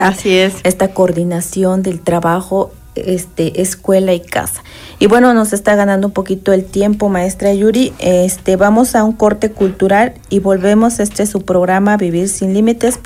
Así es. esta coordinación del trabajo, escuela y casa. Y bueno, nos está ganando un poquito el tiempo, maestra Yuri. Vamos a un corte cultural y volvemos a su programa Vivir sin Límites